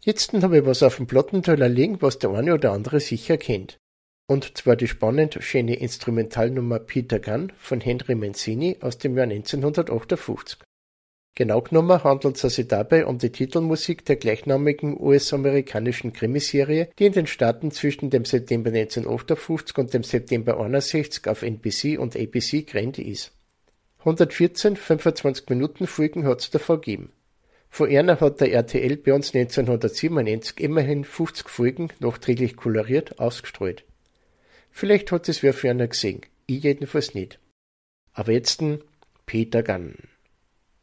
Jetzt habe ich was auf dem Plattenteller liegen, was der eine oder andere sicher kennt. Und zwar die spannend schöne Instrumentalnummer Peter Gunn von Henry Mancini aus dem Jahr 1958. Genau genommen handelt es sich dabei um die Titelmusik der gleichnamigen US-amerikanischen Krimiserie, die in den Staaten zwischen dem September 1958 und dem September 61 auf NBC und ABC gerannt ist. 114 25-Minuten-Folgen hat es davon gegeben. Von einer hat der RTL bei uns 1997 immerhin 50 Folgen, nachträglich koloriert, ausgestrahlt. Vielleicht hat es wer für einer gesehen, ich jedenfalls nicht. Aber jetzt Peter Gunn.